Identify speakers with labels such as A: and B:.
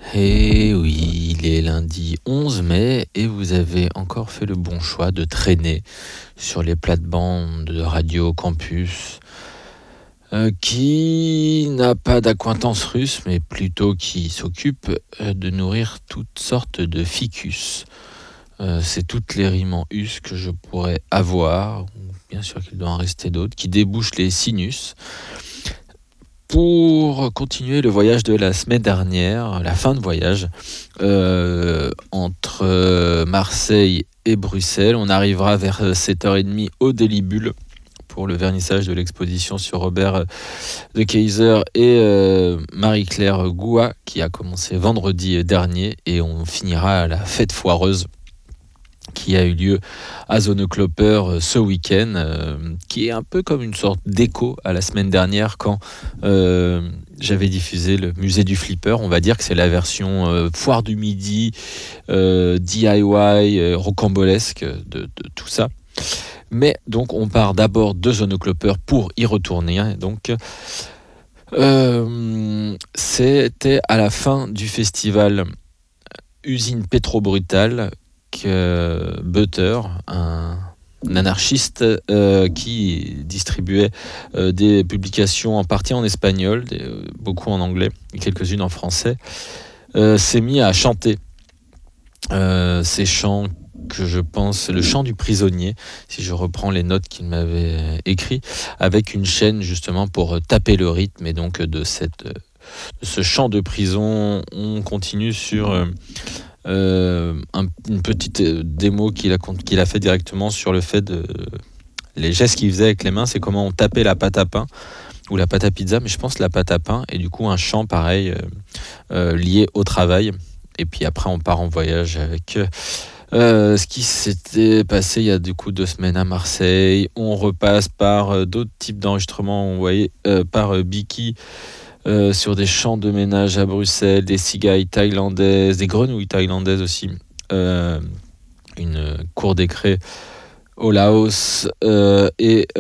A: Et oui, il est lundi 11 mai et vous avez encore fait le bon choix de traîner sur les plates-bandes de Radio Campus, qui n'a pas d'accointance russe, mais plutôt qui s'occupe de nourrir toutes sortes de ficus. C'est toutes les rimes en us que je pourrais avoir, ou bien sûr qu'il doit en rester d'autres, qui débouchent les sinus. Pour continuer le voyage de la semaine dernière, la fin de voyage, entre Marseille et Bruxelles, on arrivera vers 7h30 au Délibule pour le vernissage de l'exposition sur Robert de Keyser et Marie-Claire Goua qui a commencé vendredi dernier, et on finira à la fête foireuse qui a eu lieu à Zonocloper ce week-end, qui est un peu comme une sorte d'écho à la semaine dernière quand j'avais diffusé le musée du flipper. On va dire que c'est la version foire du midi, DIY, rocambolesque de tout ça. Mais donc on part d'abord de Zonocloper pour y retourner, hein. Donc c'était à la fin du festival Usine Pétro-Brutale que Butter, un anarchiste qui distribuait des publications en partie en espagnol, beaucoup en anglais et quelques-unes en français, s'est mis à chanter ces chants que je pense, le chant du prisonnier, si je reprends les notes qu'il m'avait écrites, avec une chaîne justement pour taper le rythme. Et donc de ce chant de prison, on continue sur une petite démo qu'il a fait directement sur le fait de les gestes qu'il faisait avec les mains, c'est comment on tapait la pâte à pain ou la pâte à pizza, mais je pense la pâte à pain, et du coup un chant pareil lié au travail. Et puis après on part en voyage avec ce qui s'était passé il y a du coup 2 semaines à Marseille. On repasse par d'autres types d'enregistrements, on voyait par Biki sur des champs de ménage à Bruxelles, des cigales thaïlandaises, des grenouilles thaïlandaises aussi, une cour des craies au Laos, et